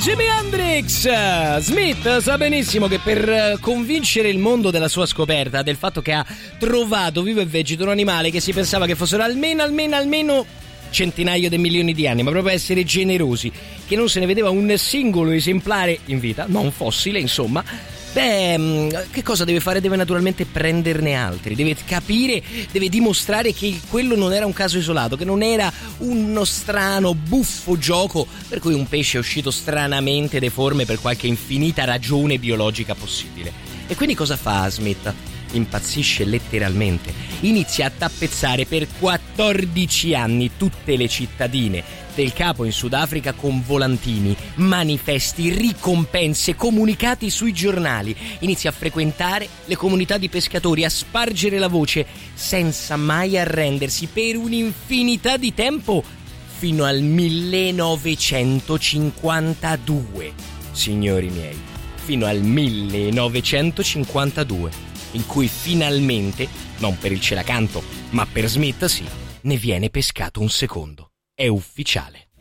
Jimi Hendrix! Smith sa benissimo che per convincere il mondo della sua scoperta, del fatto che ha trovato vivo e vegeto un animale che si pensava che fossero almeno centinaio di milioni di anni, ma proprio essere generosi, che non se ne vedeva un singolo esemplare in vita, non fossile insomma, che cosa deve fare? Deve naturalmente prenderne altri, deve capire, deve dimostrare che quello non era un caso isolato, che non era uno strano, buffo gioco per cui un pesce è uscito stranamente deforme per qualche infinita ragione biologica possibile. E quindi cosa fa Smith? Impazzisce letteralmente, inizia a tappezzare per 14 anni tutte le cittadine del Capo in Sudafrica con volantini, manifesti, ricompense, comunicati sui giornali. Inizia a frequentare le comunità di pescatori, a spargere la voce senza mai arrendersi per un'infinità di tempo, fino al 1952, signori miei, fino al 1952, in cui finalmente, non per il cielacanto, ma per Smith sì, ne viene pescato un secondo. È ufficiale.